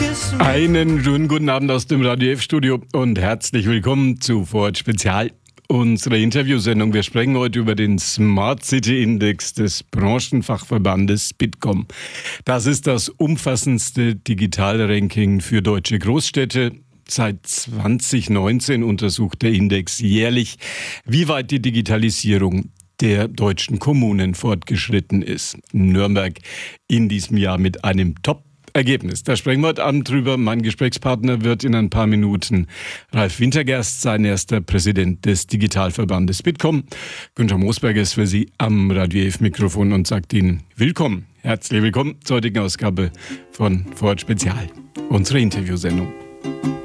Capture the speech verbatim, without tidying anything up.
Einen schönen guten Abend aus dem Radio F-Studio und herzlich willkommen zu Vorort Spezial, unserer Interviewsendung. Wir sprechen heute über den Smart City Index des Branchenfachverbandes Bitkom. Das ist das umfassendste Digitalranking für deutsche Großstädte. Seit zwanzig neunzehn untersucht der Index jährlich, wie weit die Digitalisierung der deutschen Kommunen fortgeschritten ist. Nürnberg in diesem Jahr mit einem Top Ergebnis. Da sprechen wir heute Abend drüber. Mein Gesprächspartner wird in ein paar Minuten Ralf Wintergerst sein, erster Präsident des Digitalverbandes Bitkom. Günther Moosberger ist für Sie am Radio F-Mikrofon und sagt Ihnen willkommen. Herzlich willkommen zur heutigen Ausgabe von Vorort Spezial, unsere Interviewsendung.